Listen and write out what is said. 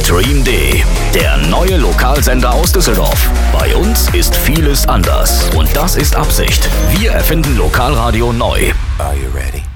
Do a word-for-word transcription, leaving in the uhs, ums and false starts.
Stream D, der neue Lokalsender aus Düsseldorf. Bei uns ist vieles anders und das ist Absicht. Wir erfinden Lokalradio neu. Are you ready?